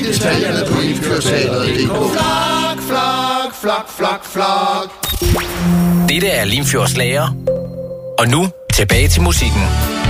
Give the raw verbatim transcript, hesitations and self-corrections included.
Se detaljerne på limfjordteatret punktum d k. Flok, flok, flok, flok, flok. Dette er Limfjords Lager. Og nu tilbage til musikken.